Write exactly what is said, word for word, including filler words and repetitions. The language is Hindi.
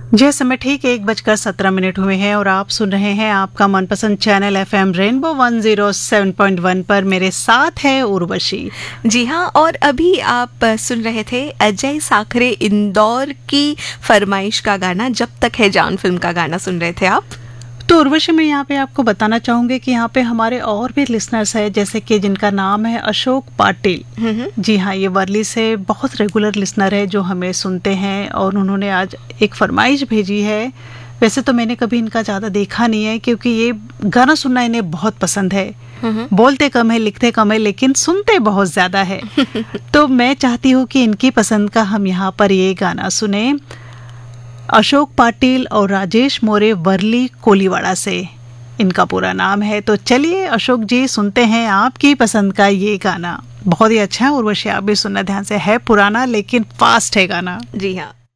जी समय ठीक एक बजकर सत्रह मिनट हुए हैं और आप सुन रहे हैं आपका मनपसंद channel FM rainbow one zero seven point one पर। मेरे साथ है उर्वशी। जी हाँ, और अभी आप सुन रहे थे अजय साखरे इंदौर की फरमाइश का गाना जब तक है जान फिल्म का गाना सुन रहे थे आप। तो उर्वशी मैं यहाँ पे आपको बताना चाहूँगी कि यहाँ पे हमारे और भी लिसनर्स हैं, जैसे कि जिनका नाम है अशोक पाटिल। जी हाँ, ये वर्ली से बहुत रेगुलर लिसनर है जो हमें सुनते हैं और उन्होंने आज एक फरमाइश भेजी है। वैसे तो मैंने कभी इनका ज़्यादा देखा नहीं है क्योंकि ये गाना सुनना इन्हें बहुत पसंद है। बोलते कम है, लिखते कम है, लेकिन सुनते बहुत ज़्यादा है। तो मैं चाहती हूँ कि इनकी पसंद का हम यहाँ पर ये गाना सुने। अशोक पाटिल और राजेश मोरे वर्ली कोलीवाड़ा से इनका पूरा नाम है। तो चलिए अशोक जी, सुनते हैं आपकी पसंद का ये गाना। बहुत ही अच्छा है उर्वशी, आप भी सुनना ध्यान से। है पुराना लेकिन फास्ट है गाना। जी हाँ।